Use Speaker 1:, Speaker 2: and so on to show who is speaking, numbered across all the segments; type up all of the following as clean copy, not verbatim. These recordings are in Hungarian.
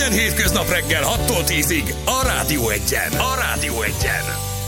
Speaker 1: Minden hétköznap reggel 6-tól 10-ig a Rádió Egyen. A Rádió Egyen.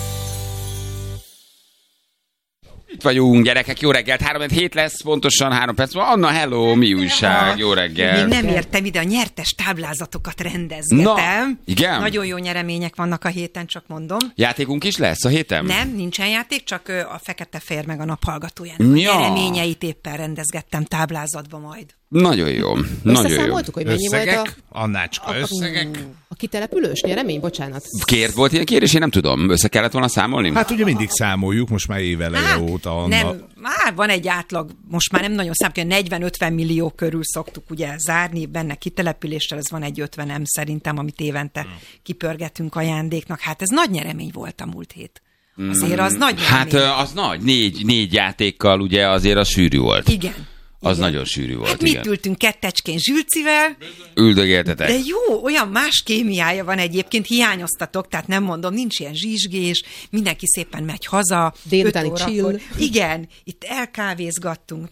Speaker 2: Itt vagyunk, gyerekek, jó reggelt, 3-7 lesz, pontosan 3 perc van. Anna, hello, mi újság, jó reggelt.
Speaker 3: Még nem értem ide, a nyertes táblázatokat rendezgetem.
Speaker 2: Na, igen?
Speaker 3: Nagyon jó nyeremények vannak a héten, csak mondom.
Speaker 2: Játékunk is lesz a héten?
Speaker 3: Nem, nincsen játék, csak a Fekete Fér meg a naphallgatójának a nyereményeit éppen rendezgettem táblázatba majd.
Speaker 2: Nagyon jó, nagyon jó.
Speaker 4: Összeszámoltuk, hogy mennyi
Speaker 5: Összegek,
Speaker 4: volt
Speaker 5: Annácska, összegek.
Speaker 4: a kitelepülős nyeremény? Bocsánat.
Speaker 2: Volt ilyen kérés, én nem tudom, össze kellett volna számolni?
Speaker 5: Hát ugye mindig számoljuk, most már éveleje óta. Anna.
Speaker 3: Nem, már van egy átlag, most már nem nagyon számít, 40-50 millió körül szoktuk ugye zárni, benne kitelepüléssel, ez van egy 50 szerintem, amit évente kipörgetünk ajándéknak. Hát ez nagy nyeremény volt a múlt hét. Azért az nagy nyeremény.
Speaker 2: Hát az nagy, négy játékkal ugye azért az sűrű volt.
Speaker 3: Igen.
Speaker 2: Az
Speaker 3: igen.
Speaker 2: nagyon sűrű volt,
Speaker 3: hát
Speaker 2: igen.
Speaker 3: mit ültünk kettecskén Zsülcivel.
Speaker 2: Üldögéltetek.
Speaker 3: De jó, olyan más kémiája van egyébként, hiányoztatok, tehát nem mondom, nincs ilyen zsizsgés, mindenki szépen megy haza.
Speaker 4: Délutáni chill.
Speaker 3: Igen, itt elkávézgattunk,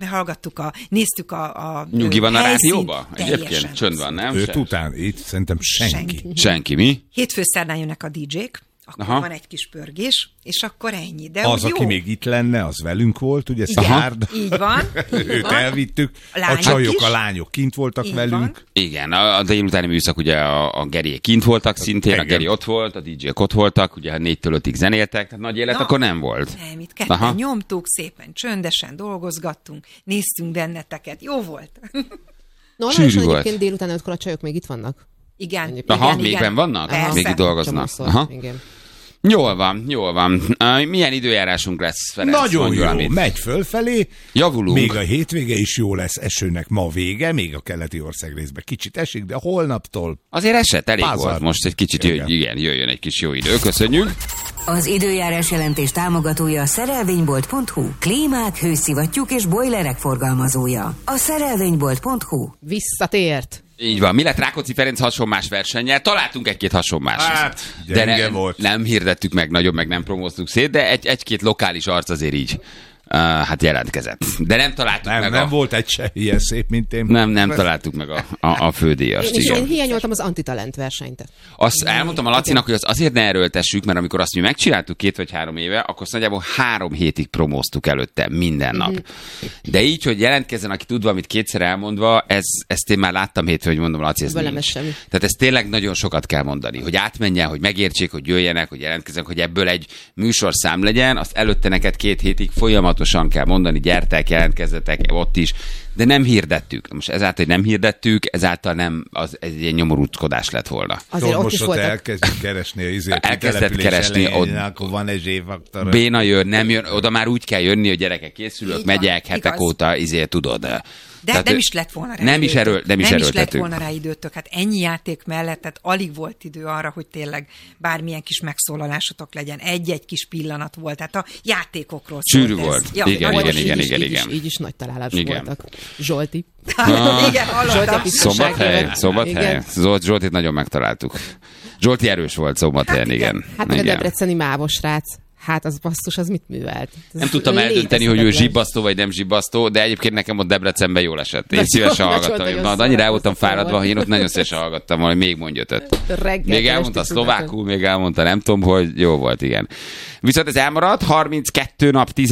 Speaker 3: néztük a
Speaker 2: Nyugi van a
Speaker 3: helyszínt.
Speaker 2: rádióba? Egyébként csönd van, nem?
Speaker 5: Őt után itt szerintem senki.
Speaker 2: Senki, mi?
Speaker 3: Hétfő-szerdán jönnek a DJ-k, akkor
Speaker 2: Aha.
Speaker 3: van egy kis pörgés, és akkor ennyi. De
Speaker 5: Az,
Speaker 3: úgy
Speaker 5: aki
Speaker 3: jó.
Speaker 5: még itt lenne, az velünk volt, ugye,
Speaker 3: Igen,
Speaker 5: Szárd.
Speaker 3: így van.
Speaker 5: Őt elvittük.
Speaker 3: A lányok
Speaker 5: A csajok,
Speaker 3: is.
Speaker 5: a lányok kint voltak
Speaker 3: Így
Speaker 5: velünk.
Speaker 3: van.
Speaker 2: Igen, a délutáni műszak ugye a Geriek kint voltak szintén, a
Speaker 5: Igen.
Speaker 2: Geri ott volt, a DJ-ek ott voltak, ugye 4-től 5-ig zenéltek, tehát nagy élet
Speaker 3: Na,
Speaker 2: akkor nem volt.
Speaker 3: Nem, itt ketten
Speaker 2: Aha.
Speaker 3: nyomtuk, szépen csöndesen dolgozgattunk, néztünk benneteket, jó volt.
Speaker 4: Normálisan
Speaker 2: Sűrű volt.
Speaker 4: egyébként délután 5-kor a csajok még itt vannak.
Speaker 3: Igen.
Speaker 2: Aha,
Speaker 3: igen,
Speaker 2: még
Speaker 3: igen.
Speaker 2: benn vannak?
Speaker 3: Persze.
Speaker 2: Még itt dolgoznak.
Speaker 4: Csomószor,
Speaker 2: Aha.
Speaker 4: igen.
Speaker 2: Jól van. Milyen időjárásunk lesz, Ferenc?
Speaker 5: Nagyon
Speaker 2: Mondj
Speaker 5: jó,
Speaker 2: valamit.
Speaker 5: megy fölfelé.
Speaker 2: Javulunk.
Speaker 5: Még a hétvége is jó lesz, esőnek ma vége, még a keleti országrészben kicsit esik, de holnaptól
Speaker 2: Azért esett, elég
Speaker 5: Pázar.
Speaker 2: volt. Most egy kicsit
Speaker 5: Igen.
Speaker 2: jöjjön egy kis jó idő. Köszönjük.
Speaker 6: Az időjárás jelentés támogatója a szerelvénybolt.hu. Klímák, hőszivattyúk és bojlerek forgalmazója. A szerelvénybolt.hu.
Speaker 4: Visszatért.
Speaker 2: Így van. Mi lett Rákóczi Ferenc hasonmás versennyel? Találtunk egy-két hasonmást.
Speaker 5: Hát, gyenge volt.
Speaker 2: Nem hirdettük meg nagyon, meg nem promóztuk szét, de egy-két lokális arc azért így hát jelentkezett. De nem találtuk meg
Speaker 5: nem volt egy se ilyen szép, mint én.
Speaker 2: Nem találtuk meg a fődíjast.
Speaker 4: És én
Speaker 2: Igen.
Speaker 4: hiányoltam az antitalent versenyt.
Speaker 2: Azt elmondtam a Lacinak, hogy az azért ne erőltessük, mert amikor azt mi megcsináltuk 2 vagy 3 éve, akkor azt nagyjából 3 hétig promóztuk előtte minden nap. De így, hogy jelentkezzen, aki tud valamit kétszer elmondva, ezt én már láttam hétfőn, hogy mondom, Laci, ez
Speaker 4: Ebből nem
Speaker 2: nincs.
Speaker 4: lesz semmi.
Speaker 2: Tehát ez tényleg nagyon sokat kell mondani, hogy átmenjen, hogy megértsék, hogy jöjjenek, hogy jelentkezzenek, hogy ebből egy műsorszám legyen, azt előtte neked 2 hétig folyamatosan kell mondani, gyertek, jelentkezzetek ott is, de nem hirdettük. Most ezáltal, hogy nem hirdettük, ezáltal nem, az egy ilyen nyomorúckodás lett volna.
Speaker 4: Azért ott
Speaker 5: most
Speaker 4: is
Speaker 5: ott
Speaker 4: voltak.
Speaker 5: elkezdjük keresni a izét.
Speaker 2: Elkezdett keresni,
Speaker 5: Akkor van egy zséfaktor.
Speaker 2: Béna jön, nem jön, oda már úgy kell jönni, hogy gyerekek készülök,
Speaker 3: Így van,
Speaker 2: megyek hetek
Speaker 3: igaz.
Speaker 2: óta, tudod.
Speaker 3: De
Speaker 2: Tehát,
Speaker 3: nem is lett volna rá
Speaker 2: nem is
Speaker 3: időtök. Nem is lett
Speaker 2: erőltetünk.
Speaker 3: volna rá időtök. Hát ennyi játék mellett, tehát alig volt idő arra, hogy tényleg bármilyen kis megszólalásotok legyen. Egy-egy kis pillanat volt. Tehát a játékokról szólt
Speaker 2: Sűrű
Speaker 3: ez.
Speaker 2: volt.
Speaker 3: Ja,
Speaker 2: Igen,
Speaker 3: volt.
Speaker 2: igen.
Speaker 4: Így is nagy találások
Speaker 2: Igen.
Speaker 4: voltak. Zsolti.
Speaker 3: Igen, hallottam.
Speaker 2: Szombathely. Zsoltit nagyon megtaláltuk. Zsolti erős volt Szombathelyen, igen.
Speaker 4: Hát meg a
Speaker 2: Igen.
Speaker 4: debreceni mávos srác. Hát az basszus, az mit művelt?
Speaker 2: Nem tudtam eldönteni, hogy ő zsibbasztó vagy nem zsibbasztó, de egyébként nekem ott Debrecenben jól esett. Én szívesen hallgattam. Na, annyira el voltam fáradva, hogy én ott nagyon szívesen hallgattam, hogy még mondj 5-öt. Még elmondta szlovákul, még elmondta nem tudom, hogy jó volt, igen. Viszont ez elmaradt, 32 nap, 10